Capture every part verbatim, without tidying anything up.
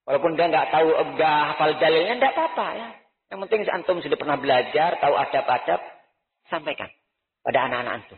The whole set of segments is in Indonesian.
Walaupun dia nggak tahu, nggak hafal dalilnya, nggak apa-apa ya. Yang penting antum sudah pernah belajar, tahu adab-adab, sampaikan pada anak-anak antum.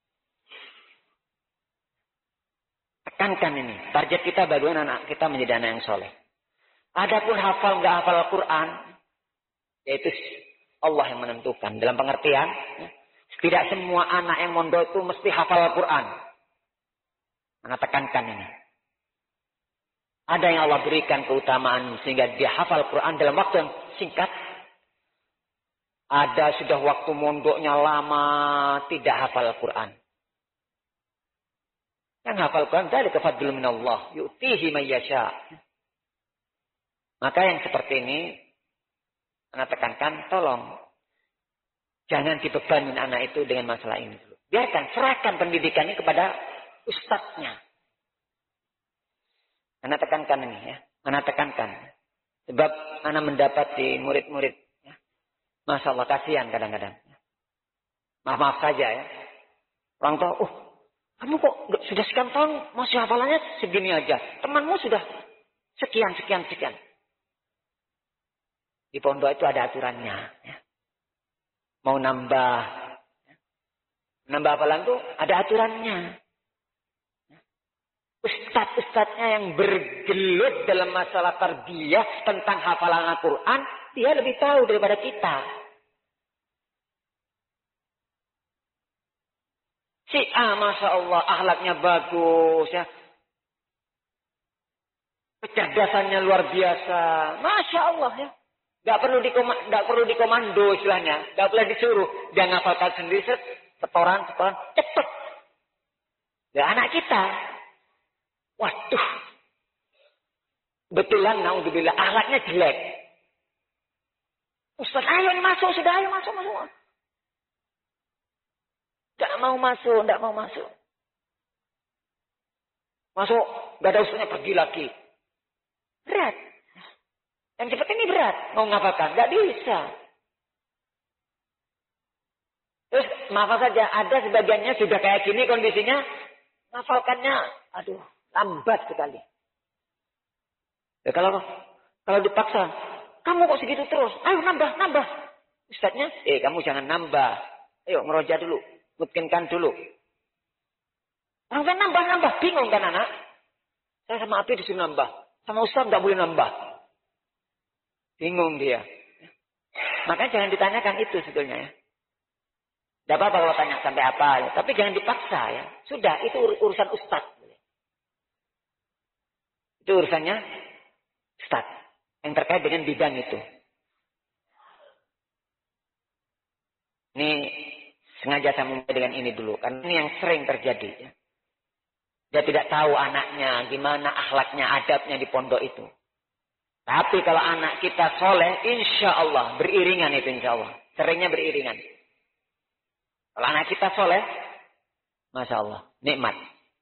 Tekankan ini. Target kita bagaimana anak kita menjadi anak yang soleh. Adapun hafal nggak hafal Al-Quran, yaitu Allah yang menentukan. Dalam pengertian, tidak semua anak yang mondok itu mesti hafal Al-Quran. Anak tekankan ini. Ada yang Allah berikan keutamaan sehingga dia hafal Al-Quran dalam waktu yang singkat. Ada sudah waktu mondoknya lama tidak hafal Al-Quran. Yang hafal Al-Quran dari kefadlul minallah. Yu'tihi man yasha. Maka yang seperti ini, anak tekankan, tolong. Jangan dibebanin anak itu dengan masalah ini dulu. Biarkan, serahkan pendidikan ini kepada ustadznya. Anak tekankan ini ya. Anak tekankan. Sebab anak mendapati murid-murid. Ya. Masya Allah, kasihan kadang-kadang. Maaf-maaf saja ya. Orang tua, oh kamu kok sudah sekian tahun masih hafalannya segini aja. Temanmu sudah sekian, sekian, sekian. Di pondok itu ada aturannya. Ya. Mau nambah. Ya. Nambah hafalan itu ada aturannya. Ya. Ustadz-ustadznya yang bergelut dalam masalah tarbiyah tentang hafalan Al-Quran, dia lebih tahu daripada kita. Si A, Masya Allah, akhlaknya bagus. Ya. Kecerdasannya luar biasa. Masya Allah ya. Gak perlu dikomando, gak perlu dikomando istilahnya. Gak perlu disuruh. Dia ngafalkan sendiri, setoran, setoran, cepet. Ya anak kita. Waduh. Betulan, naudzubillah, akhlaknya jelek. Ustaz, ayo masuk, sudah ayo masuk, masuk. Gak mau masuk, gak mau masuk. Masuk, gak ada ustaznya, pergi lagi. Berat. Yang seperti ini berat. Mau ngapalkan? Gak bisa. Terus maaf saja, ada sebagiannya sudah kayak gini kondisinya. Ngafalkannya, aduh, lambat sekali. Ya kalau kalau dipaksa, kamu kok segitu terus? Ayo nambah, nambah. Ustaznya, eh kamu jangan nambah. Ayo ngeroja dulu. Mungkinkan dulu. Orang kan nambah, nambah. Bingung kan anak? Saya sama Abi disuruh nambah. Sama Ustaz gak boleh nambah. Bingung dia. Makanya jangan ditanyakan itu sebetulnya ya. Tidak apa-apa kalau tanya sampai apa ya. Tapi jangan dipaksa ya. Sudah, itu ur urusan Ustaz. Itu urusannya Ustaz. Yang terkait dengan bidang itu. Ini sengaja saya mulai dengan ini dulu. Karena ini yang sering terjadi ya. Dia tidak tahu anaknya, gimana akhlaknya, adabnya di pondok itu. Tapi kalau anak kita soleh, insya Allah beriringan itu insya Allah. Seringnya beriringan. Kalau anak kita soleh, Masya Allah, nikmat.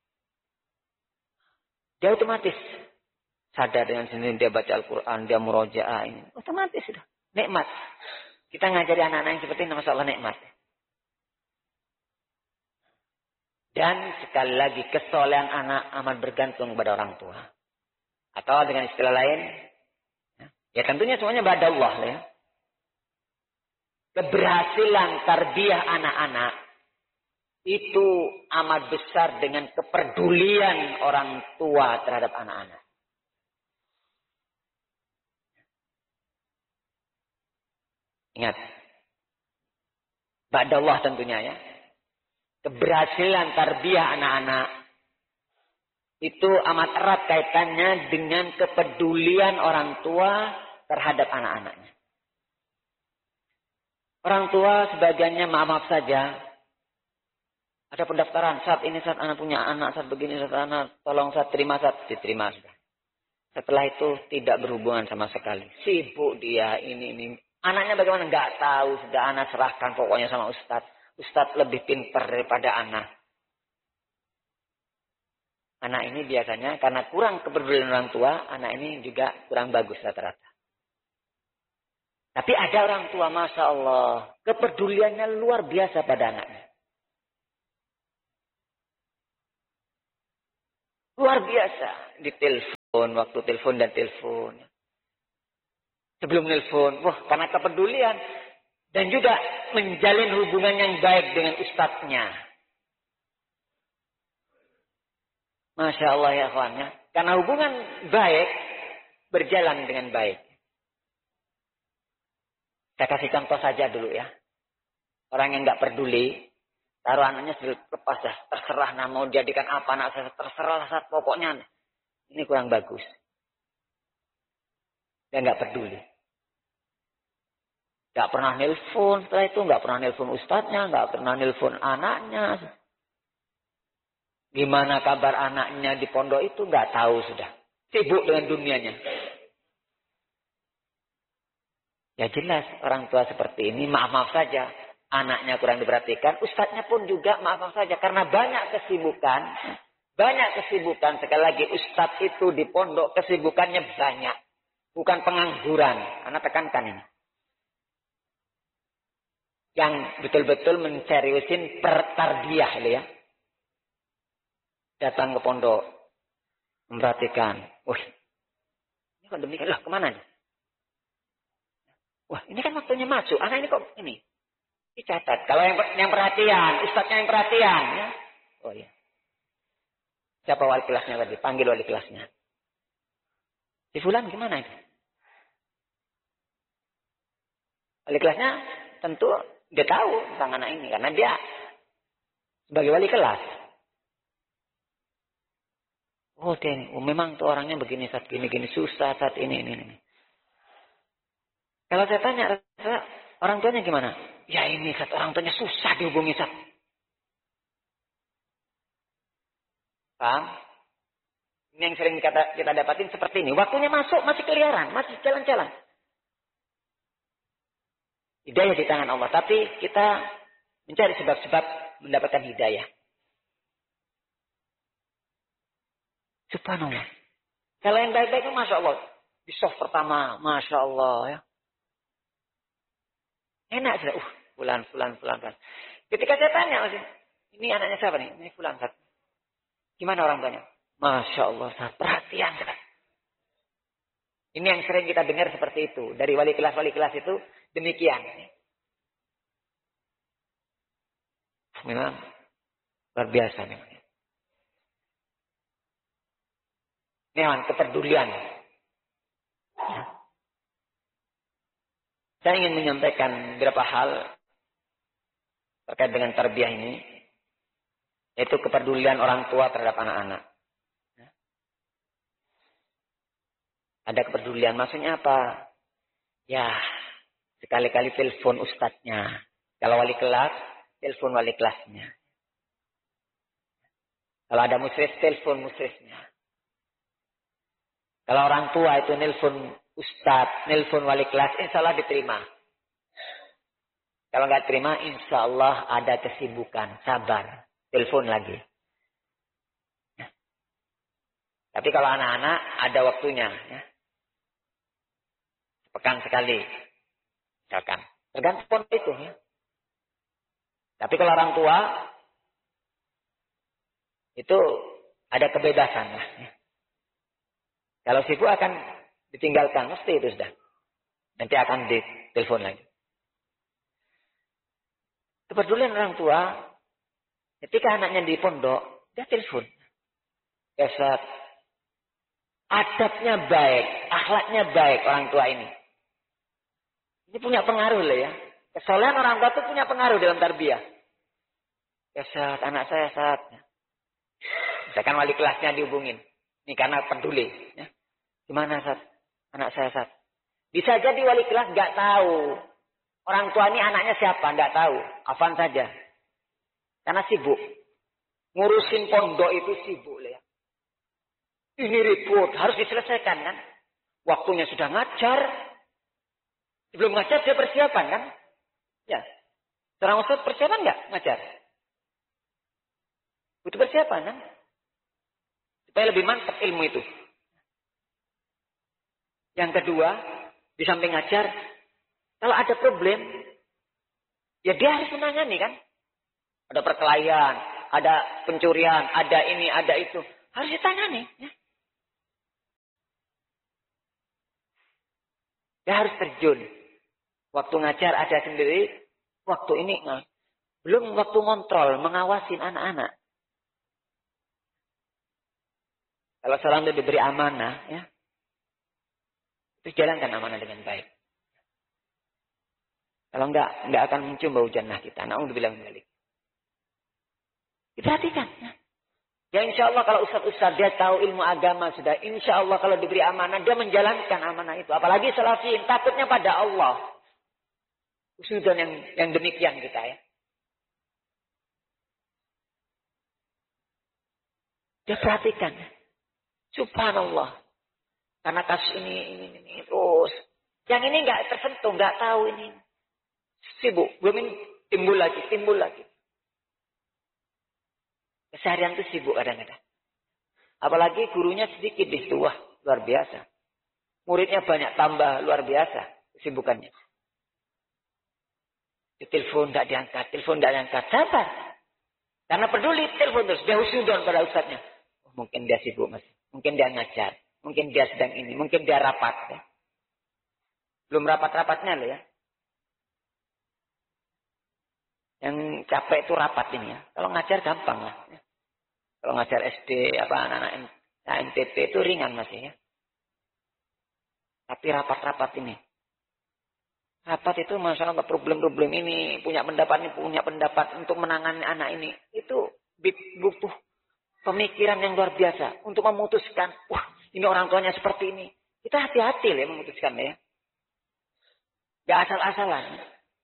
Dia otomatis sadar dengan sendiri dia baca Al-Quran, dia murojaah ini. Otomatis sudah, nikmat. Kita ngajari anak-anak yang seperti ini, Masya Allah nikmat. Dan sekali lagi kesolehan anak amat bergantung kepada orang tua. Atau dengan istilah lain, ya tentunya semuanya pada Allah ya. Keberhasilan tarbiyah anak-anak itu amat besar dengan kepedulian orang tua terhadap anak-anak. Ingat. Pada Allah tentunya ya. Keberhasilan tarbiyah anak-anak itu amat erat kaitannya dengan kepedulian orang tua terhadap anak-anaknya. Orang tua sebagiannya maaf-maaf saja. Ada pendaftaran, saat ini saat anak punya anak, saat begini, saat anak, tolong saat terima, saat diterima sudah. Setelah itu tidak berhubungan sama sekali. Sibuk dia, ini, ini. Anaknya bagaimana? Nggak tahu, sudah anak serahkan pokoknya sama Ustadz. Ustadz lebih pintar daripada anak. Anak ini biasanya karena kurang kepedulian orang tua, anak ini juga kurang bagus rata-rata. Tapi ada orang tua, Masya Allah, kepeduliannya luar biasa pada anaknya. Luar biasa. Di telepon. waktu telepon dan telepon. Sebelum telepon, wah karena kepedulian. Dan juga menjalin hubungan yang baik dengan ustadznya. Masya Allah ya kawannya. Karena hubungan baik, berjalan dengan baik. Saya kasih contoh saja dulu ya. Orang yang nggak peduli, taruh anaknya sudah lepas dah. Terserah nah mau jadikan apa anak saya, terserah saat pokoknya. Ini kurang bagus. Dia nggak peduli. Nggak pernah nelpon setelah itu, nggak pernah nelpon ustadznya, nggak pernah nelpon anaknya. Gimana kabar anaknya di pondok itu nggak tahu sudah. Sibuk dengan dunianya. Ya jelas orang tua seperti ini maaf-maaf saja. Anaknya kurang diperhatikan, ustadznya pun juga maaf-maaf saja. Karena banyak kesibukan. Banyak kesibukan. Sekali lagi ustadz itu di pondok kesibukannya banyak. Bukan pengangguran. Anak tekankan ini. Yang betul-betul menseriusin pertarbiyah ya. Datang ke pondok. Memperhatikan. Wih. Ini kok demikian. Lah kemana nih? Wah ini kan waktunya masuk. Anak ini kok ini. Dicatat. Kalau yang, yang perhatian. Ustadznya yang perhatian. Ya. Oh iya. Siapa wali kelasnya tadi? Panggil wali kelasnya. Si Fulan gimana itu? Wali kelasnya tentu dia tahu tentang anak ini. Karena dia sebagai wali kelas. Oh, dia ini. Oh, memang tuh orangnya begini saat gini-gini. Susah saat ini, ini, ini. Kalau saya tanya, orang tuanya gimana? Ya ini saat orang tuanya susah dihubungi saat. Paham? Ini yang sering kita, kita dapatin seperti ini. Waktunya masuk, masih keliaran. Masih jalan-jalan. Hidayah di tangan Allah. Tapi kita mencari sebab-sebab mendapatkan hidayah. Subhanallah. Kalau yang baik-baik itu Masya Allah. Di soft pertama. Masya Allah ya. Enak sudah. Uh, fulan, fulan, fulan, fulan. Ketika saya tanya. Ini anaknya siapa nih? Ini fulan. Gimana orang tuanya? Masya Allah. Perhatian. Ini yang sering kita dengar seperti itu. Dari wali kelas-wali kelas itu. Demikian. Memang. Luar biasa memang. Memang kepedulian. Saya ingin menyampaikan beberapa hal terkait dengan tarbiyah ini, yaitu kepedulian orang tua terhadap anak-anak. Ada kepedulian, maksudnya apa? Ya, sekali-kali telepon ustadznya. Kalau wali kelas, telepon wali kelasnya. Kalau ada musris, telepon musrisnya. Kalau orang tua itu nelpon ustadz, nelpon wali kelas, insya Allah diterima. Kalau nggak terima, insya Allah ada kesibukan, sabar, telepon lagi. Ya. Tapi kalau anak-anak ada waktunya, ya. Pekan sekali, misalkan. Tergantung itu. Ya. Tapi kalau orang tua, itu ada kebebasan. Ya. Kalau sibuk akan ditinggalkan, mesti itu sudah. Nanti akan ditelepon lagi. Kepedulian orang tua, ketika anaknya di pondok, dia telepon. Biasa, adabnya baik, akhlaknya baik orang tua ini. Ini punya pengaruh loh ya. Kesolehan orang tua itu punya pengaruh dalam tarbiyah. Biasa, anak saya saat. Misalkan wali kelasnya dihubungin. Ini karena peduli. Ya. Gimana saat anak saya saat? Bisa jadi wali kelas nggak tahu orang tua ini anaknya siapa, nggak tahu. Afan saja, karena sibuk ngurusin pondok itu sibuk ya. Ini ribut harus diselesaikan kan? Waktunya sudah ngajar, sebelum ngajar dia persiapan kan? Ya, seorang ustadz persiapan nggak ngajar? Butuh persiapan kan? Supaya lebih mantap ilmu itu. Yang kedua, di samping ngajar, kalau ada problem, ya dia harus menangani kan. Ada perkelahian, ada pencurian, ada ini, ada itu. Harus ditangani. Ya. Dia harus terjun. Waktu ngajar ada sendiri, waktu ini nah, belum waktu ngontrol, mengawasin anak-anak. Kalau seorang itu diberi amanah, ya, itu jalankan amanah dengan baik. Kalau enggak, enggak akan muncul bau jannah kita. Na'udzubillah min dzalik. Diperhatikan. Ya. Ya insya Allah kalau ustaz-ustaz dia tahu ilmu agama sudah. Insya Allah kalau diberi amanah, dia menjalankan amanah itu. Apalagi salafiyin, takutnya pada Allah. Usudan yang, yang demikian kita ya. Dia perhatikan. Subhanallah. Karena kasus ini, ini, ini, terus. Yang ini enggak tersentuh, enggak tahu ini. Sibuk. Belum ini timbul lagi, timbul lagi. Keseharian itu sibuk kadang-kadang. Apalagi gurunya sedikit di situ. Wah, luar biasa. Muridnya banyak, tambah luar biasa kesibukannya. Di telepon tidak diangkat, telepon tidak diangkat. Sabar. Karena peduli, telepon terus. Dia husnudon pada ustadznya. Oh, mungkin dia sibuk masih. Mungkin dia ngajar. Mungkin dia sedang ini. Mungkin dia rapat. Ya. Belum rapat-rapatnya loh ya. Yang capek itu rapat ini ya. Kalau ngajar gampang lah. Ya. Kalau ngajar S D, apa anak-anak M T P itu ringan masih ya. Tapi rapat-rapat ini. Rapat itu masalah problem-problem ini. Punya pendapat ini, punya pendapat untuk menangani anak ini. Itu butuh pemikiran yang luar biasa. Untuk memutuskan, wah ini orang tuanya seperti ini. Kita hati-hati lah memutuskan ya. Gak asal-asalan.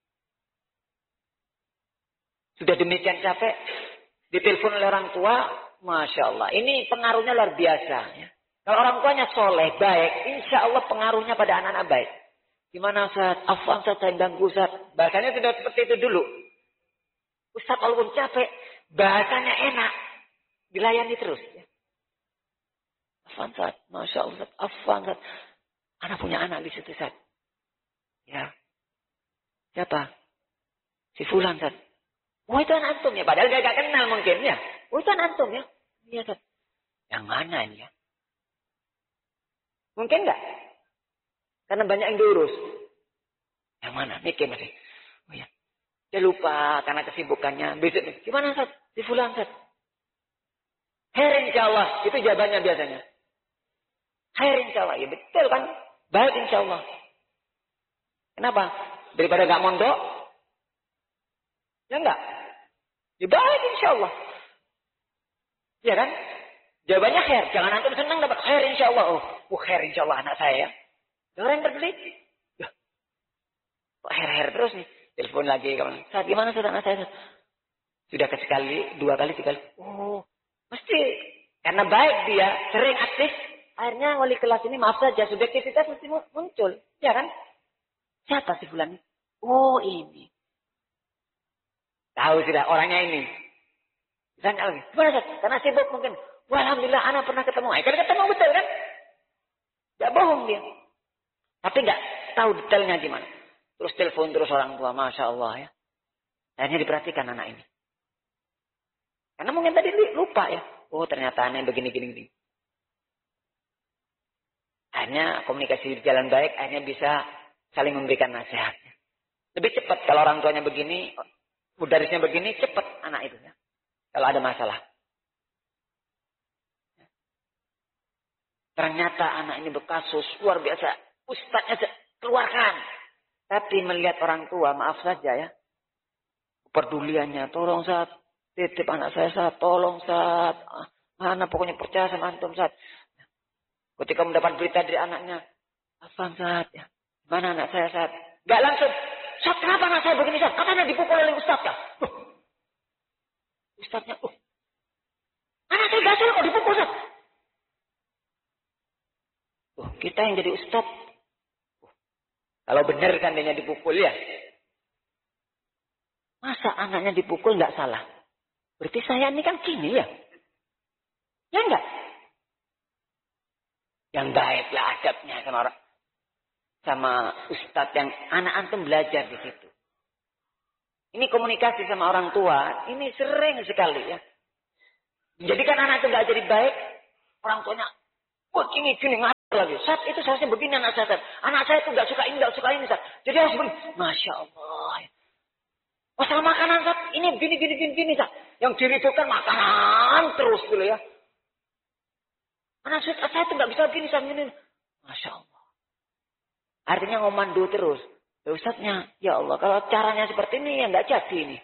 Sudah demikian capek, ditelepon oleh orang tua, Masya Allah. Ini pengaruhnya luar biasa. Ya. Kalau orang tuanya soleh, baik, insya Allah pengaruhnya pada anak-anak baik. Gimana Ustaz? Afwan Ustaz, saya ganggu Ustaz. Bahasanya sudah seperti itu dulu. Ustaz walaupun capek, bahasanya enak. Dilayani terus. Ya. Afwan Ustaz, Masya Allah Ustaz. Afwan Ustaz. Anak punya anak di situ Ustaz. Ya. Siapa? Si Fulan Ustaz. Oh itu anak antum ya. Padahal dia gak kenal mungkin ya. Oh itu anak antum ya. Iya Ustaz. Yang mana ini ya? Mungkin enggak? Karena banyak yang diurus. Yang mana? Mikir masih. Oh ya. Dia lupa karena kesibukannya. Besok nih. Gimana Ustaz? Di Fulan Ustaz. Khair insya Allah. Itu jawabannya biasanya. Khair insya Allah. Ya betul kan? Baik insya Allah. Kenapa? Daripada gak mondok. Ya enggak? Ya baik insya Allah. Ya kan? Jawabannya khair. Jangan antum senang dapat khair insya Allah. Oh, oh khair insya Allah anak saya. Orang yang terteliti. Ya. Kok khair-khair terus nih. Telepon lagi. Saat gimana sudah anak saya? Sudah ke sekali, dua kali, tiga kali. Oh, mesti. Karena baik dia, sering aktif. Akhirnya wali kelas ini maaf saja. Subjektivitas mesti muncul. Ya kan? Siapa sih bulan ini? Oh ini. Tahu sudah orangnya ini. Misalnya lagi, gimana Ustaz? Karena sibuk mungkin. Wah, alhamdulillah anak pernah ketemu. Eh, kan ketemu betul kan? Gak bohong dia. Tapi gak tahu detailnya gimana. Terus telepon terus orang tua. Masya Allah ya. Akhirnya diperhatikan anak ini. Karena mungkin tadi lupa ya. Oh ternyata aneh begini, gini, gini. Akhirnya komunikasi berjalan baik. Akhirnya bisa saling memberikan nasihat. Lebih cepat kalau orang tuanya begini. Mudarisnya begini, cepat anak itu ya. Kalau ada masalah. Ternyata anak ini berkasus luar biasa. Ustadznya keluarkan. Tapi melihat orang tua, maaf saja ya. Kepeduliannya, tolong Ustaz. Titip anak saya Ustaz. Tolong Ustaz. Mana pokoknya percaya sama antum Ustaz. Ketika mendapat berita dari anaknya. Afan Ustaz ya. Mana anak saya Ustaz. Gak langsung. Ustaz, kenapa anak saya begini, Ustaz? Katanya dipukul oleh Ustaz, ya? Uh. Ustaznya, uh. Anak saya gak salah kok dipukul, Ustaz. Uh, kita yang jadi Ustaz. Uh. Kalau benar kan dia dipukul, ya? Masa anaknya dipukul gak salah? Berarti saya ini kan gini, ya? Ya enggak? Yang baiklah adabnya sama orang. Sama ustadz yang anak antum belajar di situ. Ini komunikasi sama orang tua, ini sering sekali ya. Menjadikan anak itu nggak jadi baik, orang tuanya, wah gini gini lagi. Saat itu seharusnya begini anak saya. Anak saya itu nggak suka ini, nggak suka ini. Saat. Jadi harus begini. Masya Allah. Masalah makanan saat ini gini, gini, gini, gini. Saat. Yang diributkan makanan terus dulu ya. Anak saya, saya itu nggak bisa begini, saat ini. Masya Allah. Artinya ngomando terus. Ya Ustaznya, ya Allah, kalau caranya seperti ini ya nggak jadi ini.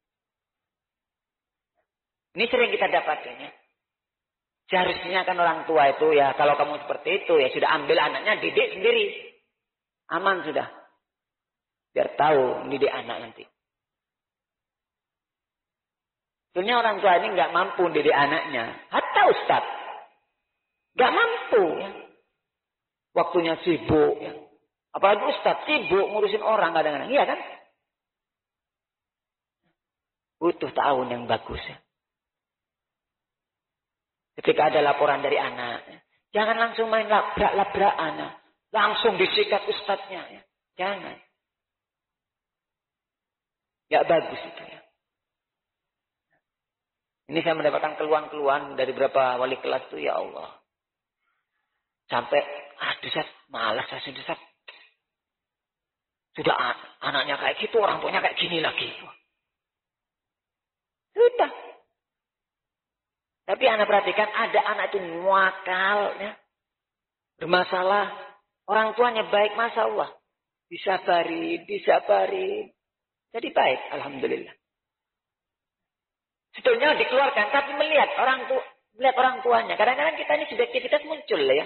Ini sering kita dapatin ya. Seharusnya kan orang tua itu ya, kalau kamu seperti itu ya sudah ambil anaknya, didik sendiri. Aman sudah. Biar tahu didik anak nanti. Sebenarnya orang tua ini nggak mampu didik anaknya. Hatta Ustaz. Nggak mampu ya. Waktunya sibuk ya. Apalagi Ustaz sibuk ngurusin orang kadang-kadang. Iya kan? Butuh tahun yang bagus ya. Ketika ada laporan dari anak. Jangan langsung main labrak-labrakan. Ya. Langsung disikat Ustaznya. Ya. Jangan. Gak bagus itu ya. Ini saya mendapatkan keluhan-keluhan dari beberapa wali kelas itu. Ya Allah. Sampai, aduh Ustaz, malas saya sudah Ustaz. Sudah anaknya kayak gitu, orang tuanya kayak gini lagi. Sudah. Tapi anak perhatikan, ada anak itu muakal, ya. Bermasalah. Orang tuanya baik, Masya Allah. Disabari, disabari. Jadi baik, Alhamdulillah. Sebetulnya dikeluarkan, tapi melihat orang tua, melihat orang tuanya. Kadang-kadang kita ini sudah kita muncul ya.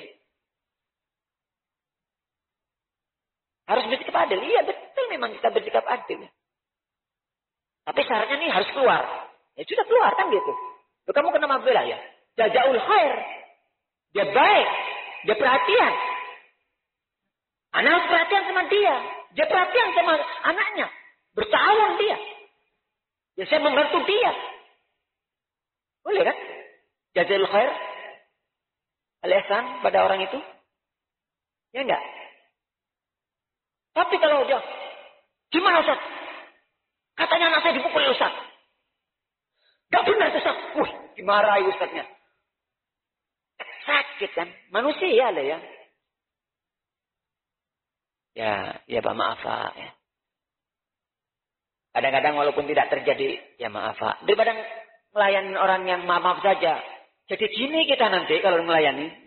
Harus bersikap adil. Iya betul memang kita bersikap adil. Tapi syaratnya nih harus keluar. Ya sudah keluar kan gitu. Loh, kamu kenapa bela ya? Jazaul khair. Dia baik. Dia perhatian. Anak harus perhatian sama dia. Dia perhatian sama anaknya. Bertahun dia. Ya saya membantu dia. Boleh kan? Jazaul khair. Al-ihsan pada orang itu. Ya enggak? Tapi kalau dia, gimana Ustaz? Katanya anak saya dipukul Ustaz. Gak benar Ustaz. Wih, dimarahi Ustaznya. Sakit kan? Manusia lah ya. Ya, ya Pak maaf Pak. Ya. Kadang-kadang walaupun tidak terjadi, ya maaf Pak. Daripada melayani orang yang maaf-maaf saja. Jadi gini kita nanti kalau melayani.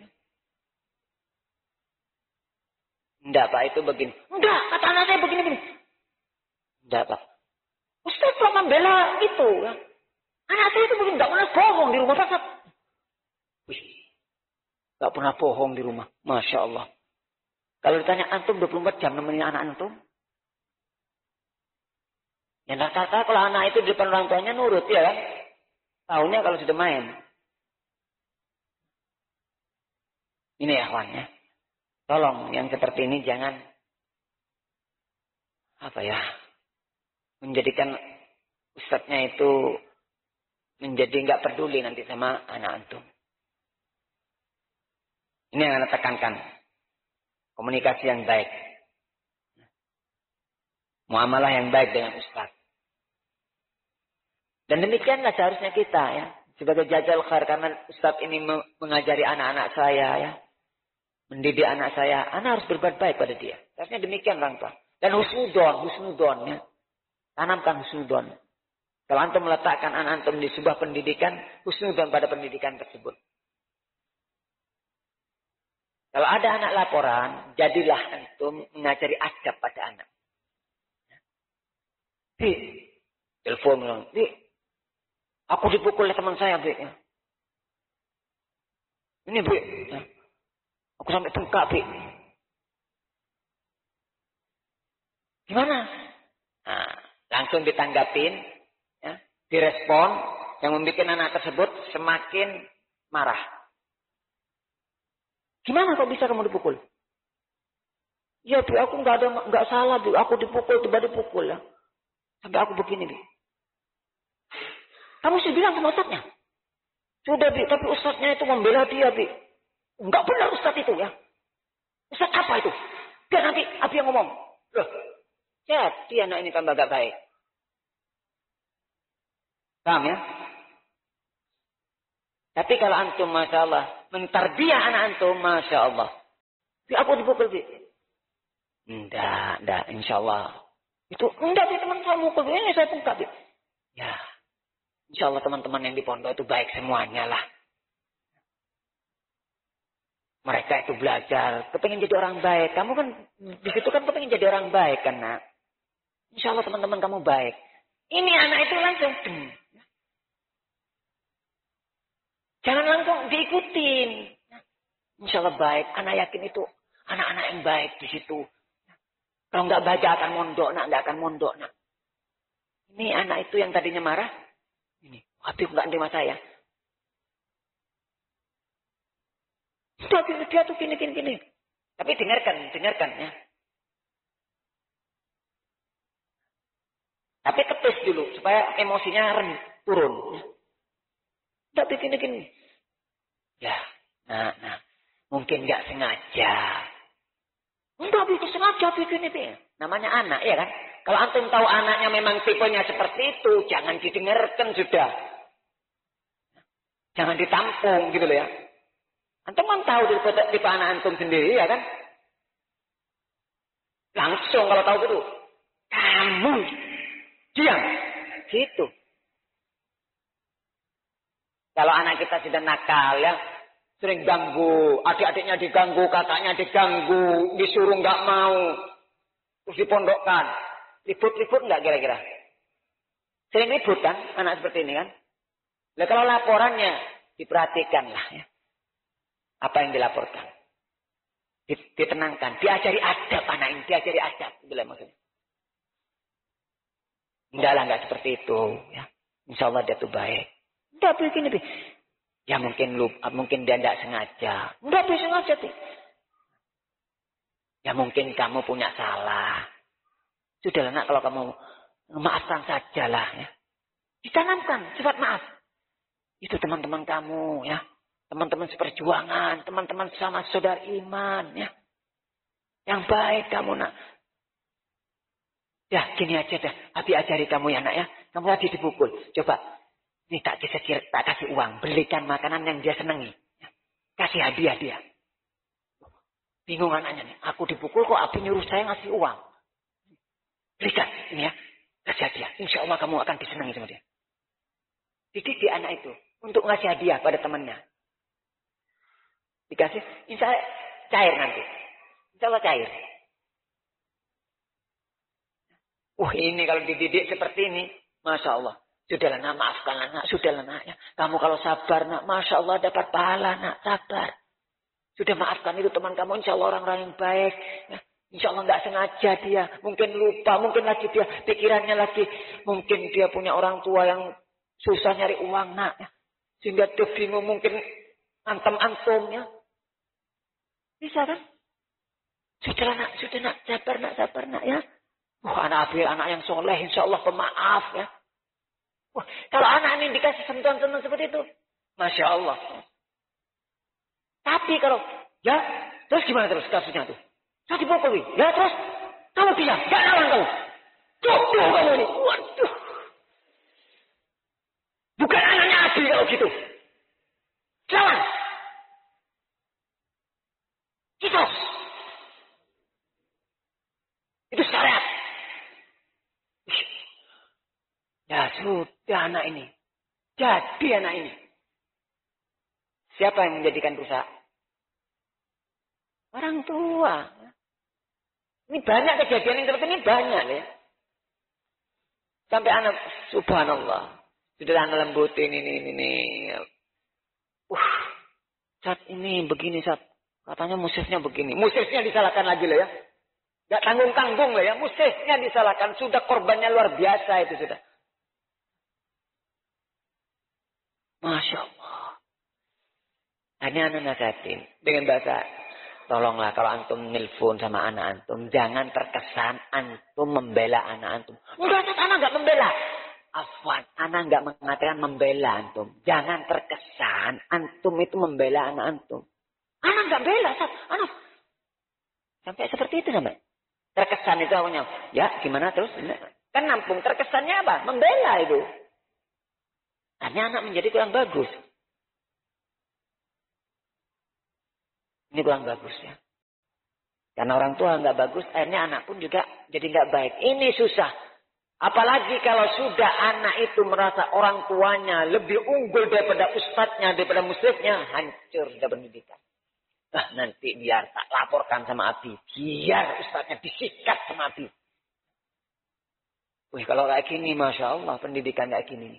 Enggak Pak, itu begini. Enggak, kata anak saya begini-begini. Enggak Pak. Ustaz kok membela itu. Ya. Anak saya itu begini, enggak pernah bohong di rumah Pak. Wih, enggak pernah bohong di rumah. Masya Allah. Kalau ditanya antum dua puluh empat jam nemenin anak antum. Ya rata-rata kalau anak itu di depan orang tuanya nurut ya kan. Tahunya kalau sudah main. Ini ya kawan ya. Tolong yang seperti ini jangan apa ya menjadikan ustadznya itu menjadi nggak peduli nanti sama anak antum. Ini yang anda tekankan, komunikasi yang baik, muamalah yang baik dengan ustadz. Dan demikianlah seharusnya kita ya sebagai jazal khair karena ustadz ini mengajari anak-anak saya ya. Mendidik anak saya, anak harus berbuat baik pada dia. Seharusnya demikian orang tua. Dan husnudon, husnudon ya. Tanamkan husnudon. Kalau antum meletakkan anak antum di sebuah pendidikan, husnudon pada pendidikan tersebut. Kalau ada anak laporan, jadilah antum mengajari adab pada anak. Bi, telepon, Bi, aku dipukul oleh teman saya, Bi. Ini, Bi, ya. Aku sampai bengkak, Bi. Gimana? Nah, langsung ditanggapin, ya, direspon, yang membuat anak tersebut semakin marah. Gimana kok bisa kamu dipukul? Ya, Bi, aku nggak ada, nggak salah, Bi. Aku dipukul, tiba dipukul ya. Sampai aku begini, Bi. Kamu sih bilang sama ustadznya. Sudah, Bi, tapi ustadznya itu membela dia, Bi. Enggak benar Ustaz itu ya. Ustaz apa itu? Biar nanti Abi yang ngomong. Loh, jadi anak ini tambah gak baik. Paham ya? Tapi kalau antum Masya Allah, mentarbiah anak antum Masya Allah. Bi, aku dipukul, Bi. Enggak, enggak, insya Allah. Itu, enggak, Bi, teman saya mukul, Bi. Ini saya pungkap, Bi. Ya, insya Allah teman-teman yang di pondok itu baik semuanya lah. Mereka itu belajar, kepengen jadi orang baik. Kamu kan, di situ kan kepengen jadi orang baik kan, nak. Insya Allah teman-teman kamu baik. Ini anak itu langsung. Jangan langsung diikutin. Insya Allah baik. Anak yakin itu anak-anak yang baik di situ. Kalau nggak baca akan mondok, nak. Nggak akan mondok, nak. Ini anak itu yang tadinya marah. Ini, Habib nggak nerima saya. Tapi dia tuh gini, gini, gini. Tapi dengarkan, dengarkan ya. Tapi kepis dulu supaya emosinya ren, turun. Tapi gini, gini. Ya, nah, nah. Mungkin nggak sengaja. Enggak bikin sengaja bikin itu ya. Namanya anak, ya kan? Kalau antum tahu anaknya memang tipenya seperti itu, jangan didengarkan sudah. Jangan ditampung gitu loh ya. Antum kan tahu tipe, tipe anak antum sendiri, ya kan? Langsung kalau tahu gitu. Kamu diam. Gitu. Kalau anak kita sudah nakal ya, sering ganggu, adik-adiknya diganggu, kakaknya diganggu, disuruh nggak mau, terus dipondokkan, ribut-ribut nggak kira-kira? Sering ribut kan, anak seperti ini kan? Nah kalau laporannya diperhatikan lah ya, apa yang dilaporkan, ditenangkan, diajari adab anak ini, diajari adab, itulah maksudnya. Enggak lah, nggak seperti itu, ya. Insya Allah dia tuh baik. Enggak begini, begini. Ya mungkin lupa, mungkin dia tidak sengaja. Enggak bisa sengaja, Ti. Ya mungkin kamu punya salah. Sudahlah nak, kalau kamu maafkan sajalah ya. Ditanamkan sifat maaf. Itu teman-teman kamu ya. Teman-teman seperjuangan, teman-teman sama saudara iman ya. Yang baik kamu nak. Ya gini aja dah, Abi ajari kamu ya nak ya. Kamu tadi dipukul. Coba, ini tak kasih, tak kasih uang. Belikan makanan yang dia senangi. Ya. Kasih hadiah dia. Bingung anaknya nih. Aku dipukul kok Abi nyuruh saya ngasih uang. Belikan ini ya. Kasih hadiah. Insya Allah kamu akan disenangi sama dia. Dididik anak itu. Untuk ngasih hadiah pada temannya. Dikasih. Insya Allah cair nanti. Insya Allah cair. Wah ini kalau dididik seperti ini. Masya Allah. Sudahlah nak, maafkanlah nak. Sudahlah nak ya. Kamu kalau sabar nak. Masya Allah dapat pahala nak. Sabar. Sudah maafkan itu teman kamu. Insya Allah orang-orang yang baik. Ya. Insya Allah nggak sengaja dia. Mungkin lupa. Mungkin lagi dia. Pikirannya lagi. Mungkin dia punya orang tua yang susah nyari uang nak. Ya. Sehingga dia bingung. Mungkin antem-antum ya. Bisa kan? Sudahlah nak. Sudah nak. Sabar nak. Sabar nak ya. Wah anak Abi anak yang soleh. Insya Allah pemaaf ya. Wah, kalau anak ini dikasih sentuhan-sentuhan seperti itu. Masya Allah. Tapi kalau, ya, terus gimana terus kasusnya tuh? Saya dipukul, ya terus, kamu bisa, gak lawan kamu. Jodoh kamu ini, waduh. Bukan anaknya Abi kalau gitu. Lawan. Itu. Itu syariat. Ya sudah anak ini. Jadi anak ini. Siapa yang menjadikan rusak? Orang tua. Ini banyak kejadian yang seperti ini banyak ya. Sampai anak, subhanallah. Sudah anak lembutin ini, ini, ini. Uh, saat ini begini saat. Katanya musisnya begini. Musisnya disalahkan lagi loh ya. Gak tanggung-tanggung lah ya. Musisnya disalahkan. Sudah korbannya luar biasa itu sudah. Masya Allah. Hanya anak nasihatin. Dengan bahasa. Tolonglah kalau antum nelfon sama anak antum. Jangan terkesan antum membela anak antum. Enggak, anak enggak membela. Afwan. Anak enggak mengatakan membela antum. Jangan terkesan antum itu membela anak antum. Anak enggak bela. Anak. Sampai seperti itu sampai. Terkesan itu awalnya. Ya gimana terus. Kan nampung. Terkesannya apa? Membela itu. Hanya anak menjadi kurang bagus. Ini kurang bagus ya. Karena orang tua nggak bagus, akhirnya anak pun juga jadi nggak baik. Ini susah. Apalagi kalau sudah anak itu merasa orang tuanya lebih unggul daripada ustadznya, daripada muslimnya, hancur sudah pendidikan. Nah, nanti biar tak laporkan sama Abi. Biar ustadznya disikat sama Abi. Wih, kalau kayak gini, Masya Allah, pendidikan kayak gini.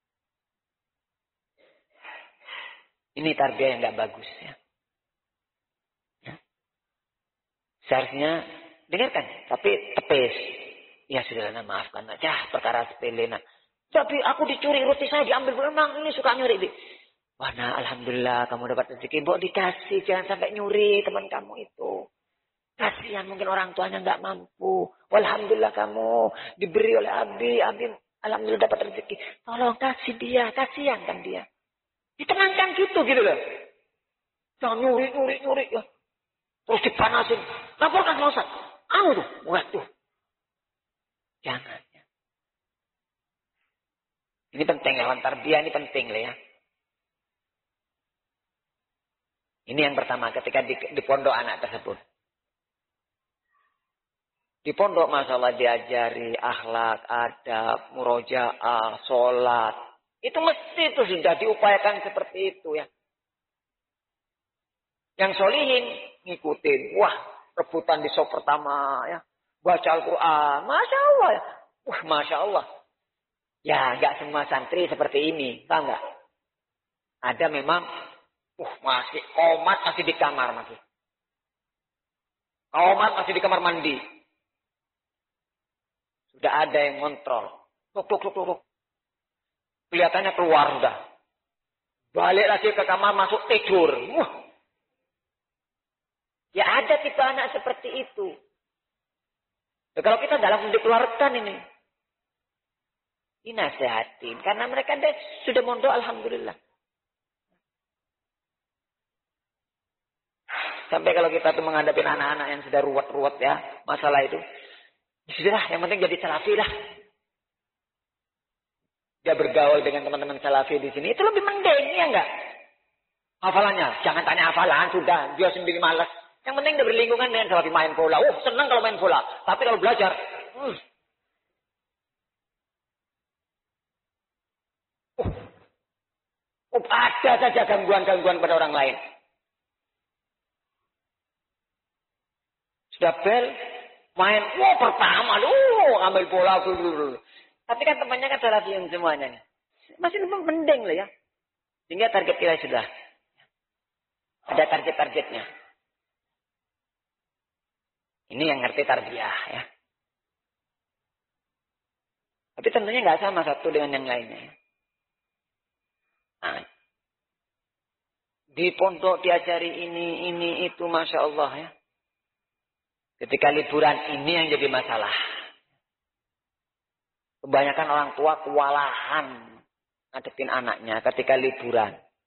Ini tarbiyah yang nggak bagus ya. ya. Seharusnya dengarkan, tapi tepis. Ya sudah, nah, maafkan aja, perkara sepele. Nah. Tapi aku dicuri roti saya diambil, memang ini suka nyuri. Wah, nah, alhamdulillah kamu dapat rezeki. Mbok dikasih, jangan sampai nyuri teman kamu itu. Kasihan mungkin orang tuanya nggak mampu. Alhamdulillah kamu diberi oleh Abi, Abi alhamdulillah dapat rezeki. Tolong kasih dia, kasihan kan dia. Ditenangkan gitu gitu loh. Jangan nyuri, nyuri, nyuri ya. Terus dipanasin. Laporkan sama Ustaz. Anu tuh, waduh. Jangan. Ya. Ini penting lawan tarbiyah, ini penting lah ya. Ini yang pertama ketika di, di pondok anak tersebut. Di pondok masalah diajari akhlak, adab, murojaah, sholat. Itu mesti itu sudah diupayakan seperti itu ya. Yang solihin ngikutin. Wah, rebutan di sop pertama ya. Baca Al-Quran. Masya Allah ya. Wah, Masya Allah. Ya, nggak semua santri seperti ini. Tahu nggak? Ada memang, uh, masih komat masih di kamar masih. Komat masih di kamar mandi. Sudah ada yang ngontrol. Tuk, tuk, tuk, tuk. Kelihatannya keluar sudah. Balik lagi ke kamar masuk tidur. Wah. Ya ada tipe anak seperti itu. Ya, kalau kita dalam dikeluarkan ini. Dinasehatin. Karena mereka sudah mondok alhamdulillah. Sampai kalau kita tuh menghadapi anak-anak yang sudah ruwet-ruwet ya. Masalah itu. Sudahlah, yang penting jadi salafi lah. Dia bergaul dengan teman-teman salafi di sini. Itu lebih mending, ya enggak? Hafalannya. Jangan tanya hafalan, sudah. Dia sendiri malas. Yang penting dia berlingkungan dengan salafi main bola. Oh, senang kalau main bola. Tapi kalau belajar, hmm. oh. oh, ada saja gangguan-gangguan pada orang lain. Sudah bel, main, wah pertama, loh, ambil bola dulu. Tapi kan temannya kan salafiyin semuanya. Masih lebih mending lah ya. Sehingga target kita sudah. Ada target-targetnya. Ini yang ngerti tarbiyah ya. Tapi tentunya nggak sama satu dengan yang lainnya. Nah, di pondok diajari ini, ini, itu, Masya Allah ya. Ketika liburan ini yang jadi masalah. Kebanyakan orang tua kewalahan ngadepin anaknya ketika liburan.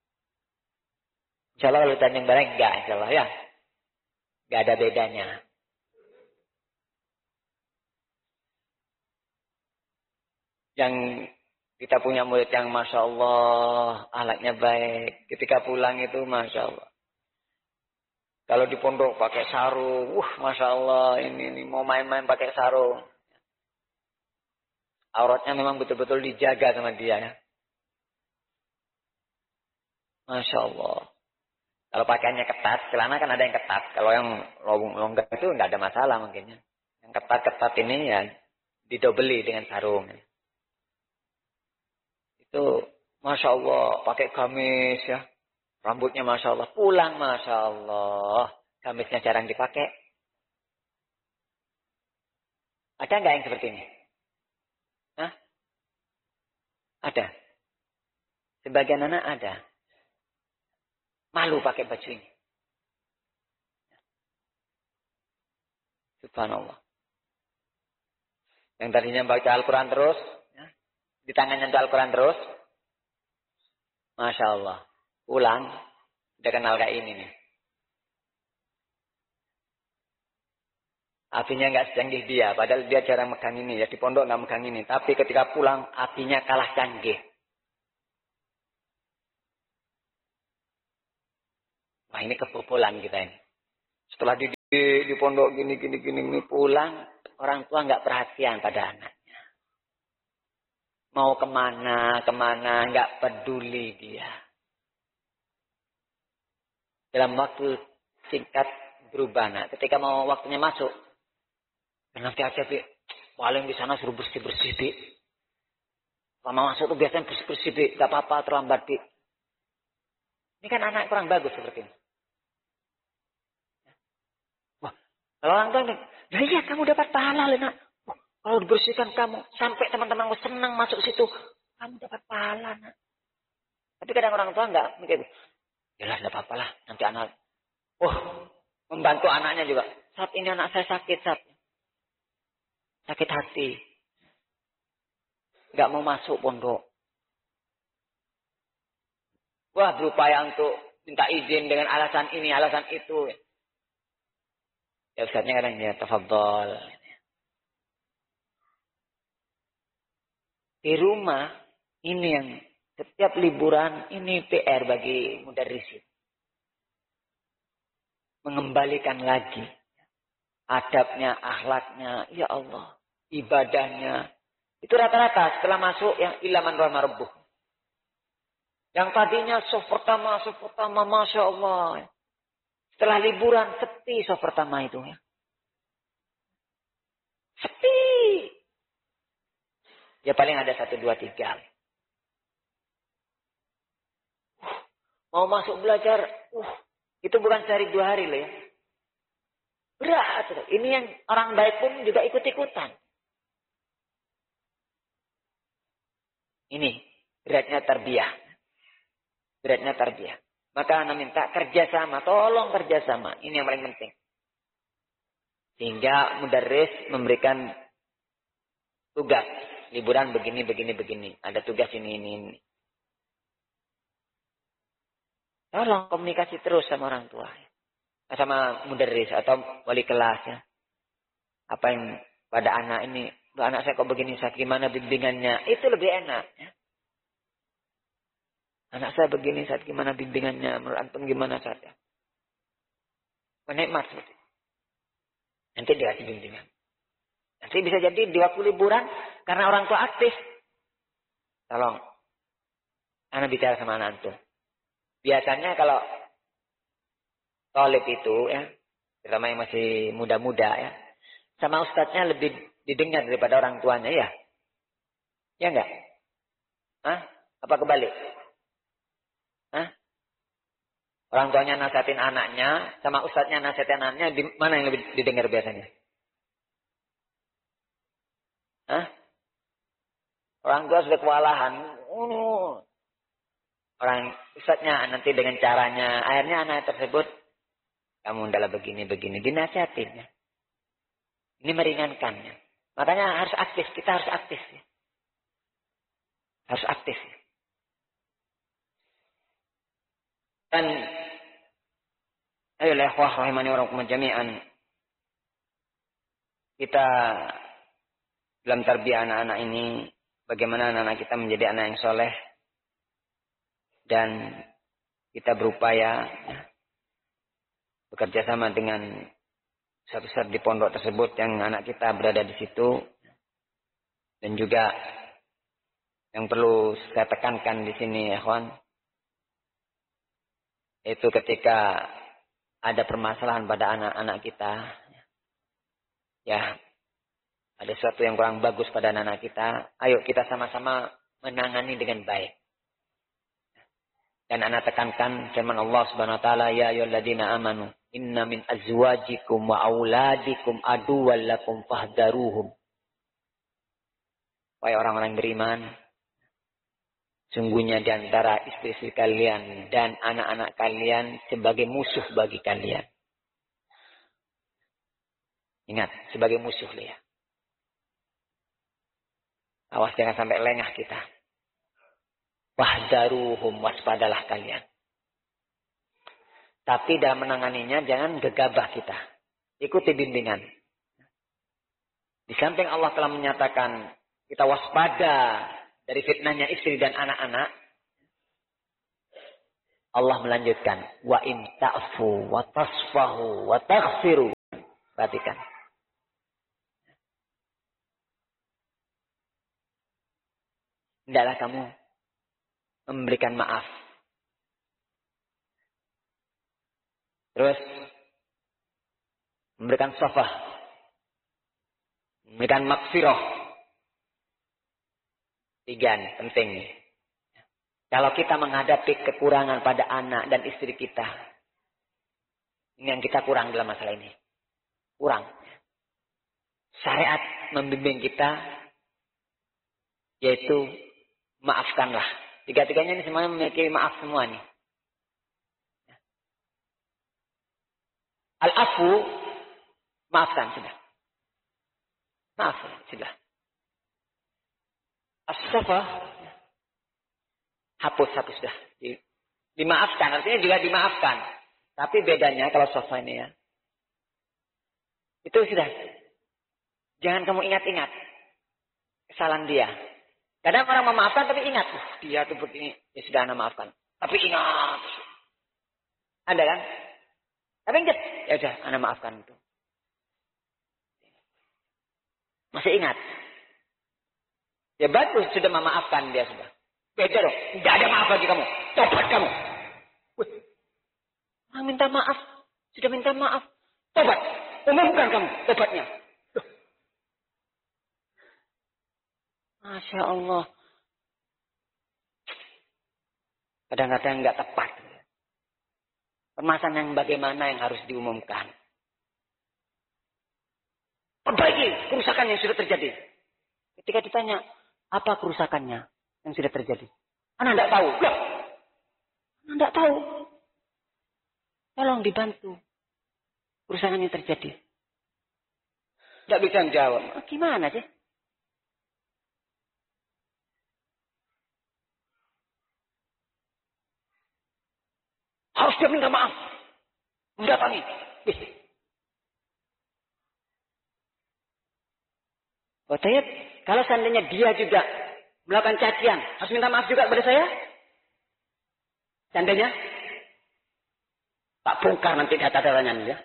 Insya Allah kalau ditanya yang bareng, enggak, insya Allah ya. Enggak ada bedanya. Yang kita punya murid yang Masya Allah, ahlaknya baik. Ketika pulang itu Masya Allah. Kalau di pondok pakai sarung, wah Masya Allah, ini, ini mau main-main pakai sarung. Auratnya memang betul-betul dijaga sama dia ya. Masya Allah. Kalau pakaiannya ketat, celana kan ada yang ketat. Kalau yang longgar itu nggak ada masalah mungkinnya. Yang ketat-ketat ini ya didobeli dengan sarung. Itu Masya Allah pakai gamis ya. Rambutnya Masya Allah. Pulang Masya Allah. Gamisnya jarang dipakai. Ada nggak yang seperti ini? Hah? Ada. Sebagian anak ada. Malu pakai baju ini. Subhanallah. Yang tadinya baca Al-Quran terus. Ya. Di tangannya baca Al-Quran terus. Masya Allah. Pulang. Udah kenal kayak ini nih. Apinya nggak secanggih dia. Padahal dia jarang megang ini. Ya di pondok nggak megang ini. Tapi ketika pulang. Apinya kalah canggih. Wah ini kebobolan kita ini. Setelah di Di, di pondok gini, gini, gini, gini. Pulang, orang tua nggak perhatian pada anaknya. Mau kemana, kemana, nggak peduli dia. Dalam waktu singkat berubah. Nah, ketika mau waktunya masuk, nanti aja, Bi. Paling di sana suruh bersih-bersih, Bi. Lama masuk tuh biasanya bersih-bersih, Bi. Gak apa-apa, terlambat, Bi. Ini kan anak kurang bagus seperti ini. Wah, kalau orang tua, ya iya kamu dapat pahala, Lena. Wah, kalau dibersihkan kamu, sampai teman-teman senang masuk situ, kamu dapat pahala, nak. Tapi kadang orang tua enggak mikir, yalah, enggak apa-apa lah, nanti anak, wah, membantu anaknya juga. Saat ini anak saya sakit, saat sakit hati. Enggak mau masuk pondok. Wah, berupaya untuk minta izin dengan alasan ini, alasan itu. Ya Ustaznya kadang ya, tafadhol. Di rumah, ini yang setiap liburan, ini P R bagi mudarrisin. Mengembalikan lagi adabnya, akhlaknya, ya Allah, ibadahnya. Itu rata-rata setelah masuk yang ilaman rahmah rabbuh. Yang tadinya soft pertama, soft pertama, Masya Allah. Setelah liburan, sepi soft pertama itu. Ya. Sepi. Ya paling ada satu, dua, tiga. Uh, mau masuk belajar, uh, itu bukan sehari dua hari loh ya. Berat. Ini yang orang baik pun juga ikut-ikutan. Ini beratnya tarbiyah. Beratnya tarbiyah. Maka anak minta kerjasama. Tolong kerjasama. Ini yang paling penting. Sehingga mudarris memberikan tugas. Liburan begini, begini, begini. Ada tugas ini, ini, ini. Tolong komunikasi terus sama orang tua. Sama mudarris atau wali kelas. Ya. Apa yang pada anak ini. Anak saya kok begini, saya gimana bimbingannya. Itu lebih enak. Ya. Anak saya begini, saat gimana bimbingannya, menurut antum gimana saatnya. Menikmat seperti itu. Nanti dikasih bimbingan. Nanti bisa jadi di waktu liburan, karena orang tua aktif. Tolong, anak bicara sama anak antum. Biasanya kalau tolib itu, ya, terutama yang masih muda-muda, ya, sama ustadznya lebih didengar daripada orang tuanya, ya. Ya enggak? Hah? Apa kebalik? Hah? Orang tuanya nasihatin anaknya, sama ustadznya nasihatin anaknya, di mana yang lebih didengar biasanya? Hah? Orang tua sudah kewalahan. Uh. Orang ustadznya nanti dengan caranya, akhirnya anak tersebut, kamu adalah begini-begini, dinasihatinnya. Ini meringankannya. Makanya harus aktif, kita harus aktif. Ya. Harus aktif. Ya. Dan ayolah ikhwah rahimani wa rahimakumullah jami'an. Kita dalam tarbiyah anak-anak ini, bagaimana anak-anak kita menjadi anak yang soleh. Dan kita berupaya ya, bekerja sama dengan ustaz-ustaz di pondok tersebut yang anak kita berada di situ. Dan juga yang perlu saya tekankan di sini ya kawan, itu ketika ada permasalahan pada anak-anak kita, ya ada sesuatu yang kurang bagus pada anak-anak kita, ayo kita sama-sama menangani dengan baik. Dan anak tekankan firman Allah Subhanahu wa taala, ya ayyuhalladzina amanu inna min azwajikum wa auladikum aduwwal lakum fahdharuhum. Wahai orang-orang beriman, sungguhnya di antara istri-istri kalian dan anak-anak kalian sebagai musuh bagi kalian. Ingat, sebagai musuh ya. Awas jangan sampai lengah kita. Wahdaruhum, waspadalah kalian. Tapi dalam menanganinya jangan gegabah kita. Ikuti bimbingan. Di samping Allah telah menyatakan kita waspada dari fitnahnya istri dan anak-anak. Allah melanjutkan, wa in ta'fu wa tasfahu wa taghfiru Perhatikan. Hendaklah kamu memberikan maaf. Terus memberikan shafah. Memberikan maghfirah. Tiga nih, penting nih. Kalau kita menghadapi kekurangan pada anak dan istri kita. Ini yang kita kurang dalam masalah ini. Kurang. Syariat membimbing kita. Yaitu maafkanlah. Tiga-tiganya ini semuanya memiliki maaf semua nih. Al-afu. Maafkan sudah. Maaf sudah. As-safah. Hapus, hapus sudah. Dimaafkan, artinya juga dimaafkan. Tapi bedanya kalau sofa ini ya. Itu sudah. Jangan kamu ingat-ingat. Kesalahan dia. Kadang orang memaafkan tapi ingat. Uh, dia tuh begini. Ya sudah, Anda maafkan. Tapi ingat. Ada kan? Tapi ingat. Ya sudah, Anda maafkan itu. Masih ingat. Ya bagus, sudah memaafkan dia sudah. Beda dong. Tidak ada maaf lagi kamu. Tobat kamu. Wih. Orang minta maaf. Sudah minta maaf. Tobat. Umumkan kamu tobatnya. Loh. Masya Allah. Kadang-kadang nggak tepat. Permasalahan yang bagaimana yang harus diumumkan. Perbaiki kerusakan yang sudah terjadi. Ketika ditanya, apa kerusakannya yang sudah terjadi? Anda tidak tahu. Loh. Anda tidak tahu. Tolong dibantu. Kerusakan yang terjadi. Tidak bisa menjawab. Oh, gimana sih? Harus dia minta maaf. Mendatangi. Oh, Tayyip, kalau seandainya dia juga melakukan cacian, harus minta maaf juga kepada saya? Seandainya? Tak bongkar nanti data-datanya ya.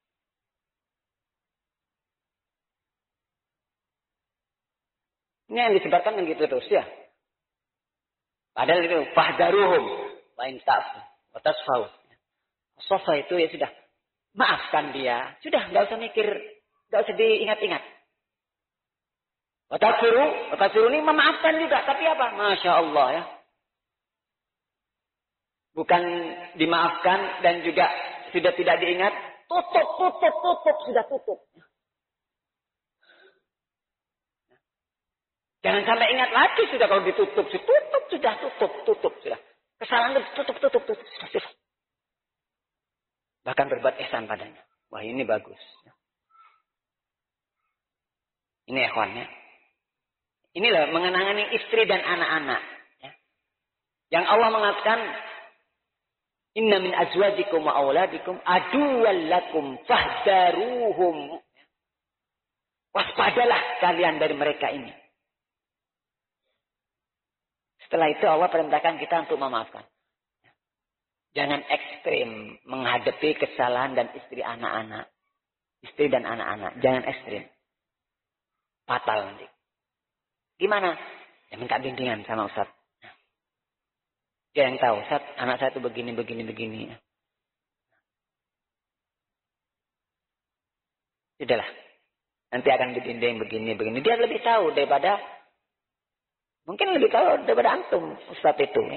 Ini yang disebarkan yang gitu terus ya. Padahal itu fahdaruhum wa in ta'fu wa tasfau. Sofa itu ya sudah, maafkan dia. Sudah, enggak usah mikir, enggak usah diingat-ingat. Wa taghfiru, wa taghfiru ini memaafkan juga, tapi apa? Masya Allah ya. Bukan dimaafkan dan juga sudah tidak diingat. Tutup, tutup, tutup. Sudah tutup. Jangan sampai ingat lagi sudah kalau ditutup. Tutup, sudah tutup, tutup. Sudah. Kesalahan itu tutup, tutup, tutup. Sudah, sudah. Bahkan berbuat ihsan padanya. Wah ini bagus. Ini ikhwannya. Inilah mengenangani istri dan anak-anak. Yang Allah mengatakan, inna min azwajikum wa auladikum aduwwal lakum fahdaruhum. Waspadalah kalian dari mereka ini. Setelah itu Allah perintahkan kita untuk memaafkan. Jangan ekstrim menghadapi kesalahan dan istri anak-anak. Istri dan anak-anak. Jangan ekstrim. Fatal nanti. Gimana? Ya minta bimbingan sama Ustaz. Dia yang tahu, Ustaz, anak saya itu begini, begini, begini. Sudahlah. Nanti akan dibimbing begini, begini. Dia lebih tahu daripada, mungkin lebih tahu daripada antum, Ustaz itu. Ya.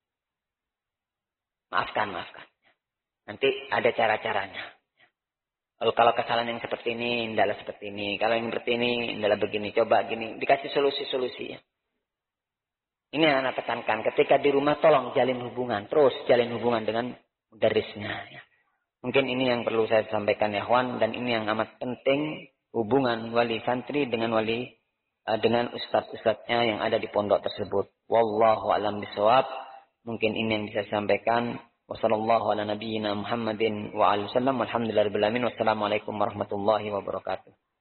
Maafkan, maafkan. Nanti ada cara-caranya. Lalu kalau kesalahan yang seperti ini, hendaklah seperti ini. Kalau yang seperti ini, hendaklah begini. Coba gini. Dikasih solusi-solusi. Ya. Ini yang anak tekankan. Ketika di rumah tolong jalin hubungan. Terus jalin hubungan dengan mudarisnya. Ya. Mungkin ini yang perlu saya sampaikan ya Wan. Dan ini yang amat penting. Hubungan wali santri dengan wali. Uh, dengan ustadz-ustadznya yang ada di pondok tersebut. Wallahu a'lam bishawab. Mungkin ini yang bisa saya sampaikan. Wassallallahu ala nabiyyina Muhammadin wa alihi wasallam. Walhamdulillahirabbil alamin. Wassalamualaikum warahmatullahi wabarakatuh.